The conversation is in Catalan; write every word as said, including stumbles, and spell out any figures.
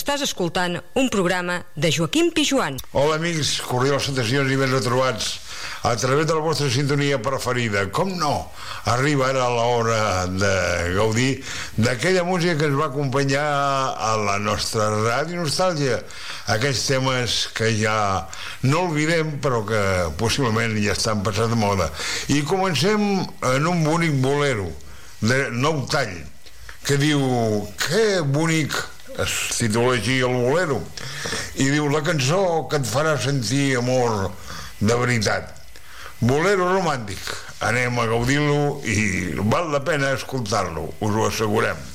Estàs escoltant un programa de Joaquim Pijuan. Hola amics, cordials salutacions i ben retrobats a través de la vostra sintonia preferida. Com no, arriba ara l'hora de gaudir d'aquella música que ens va acompanyar a la nostra Ràdio Nostàlgia. Aquests temes que ja no oblidem, però que possiblement ja estan passats de moda. I comencem en un bonic bolero de nou tall, que diu, que bonic, es titula així el bolero, i diu, la cançó que et farà sentir amor de veritat. Bolero romàntic, anem a gaudir-lo i val la pena escoltar-lo, us ho assegurem.